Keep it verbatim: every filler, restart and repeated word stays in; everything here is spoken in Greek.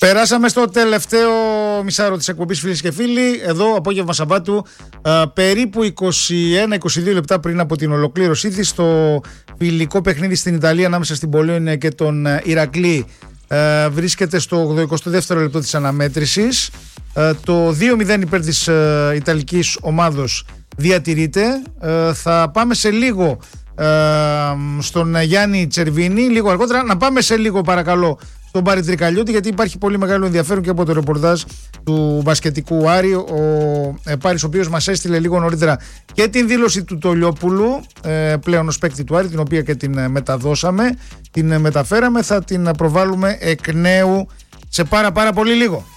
Περάσαμε στο τελευταίο μισάρο της εκπομπής, φίλες και φίλοι. Εδώ, απόγευμα Σαββάτου, α, περίπου είκοσι ένα είκοσι δύο λεπτά πριν από την ολοκλήρωσή της, στο φιλικό παιχνίδι στην Ιταλία ανάμεσα στην Πολόνια και τον Ηρακλή, α, βρίσκεται στο εικοστό δεύτερο λεπτό της αναμέτρησης. Α, το δύο μηδέν υπέρ της α, Ιταλικής ομάδος διατηρείται. Α, θα πάμε σε λίγο α, στον Γιάννη Τσερβίνη, λίγο αργότερα. Να πάμε σε λίγο, παρακαλώ, τον Πάρη Τρικαλιώτη, γιατί υπάρχει πολύ μεγάλο ενδιαφέρον και από το ρεπορτάζ του μπασκετικού Άρη. Ο ε, Πάρης, ο οποίος μας έστειλε λίγο νωρίτερα και την δήλωση του Τολιόπουλου, ε, πλέον ως παίκτη του Άρη, την οποία και την ε, μεταδώσαμε, την ε, μεταφέραμε, θα την προβάλλουμε εκ νέου σε πάρα πάρα πολύ λίγο.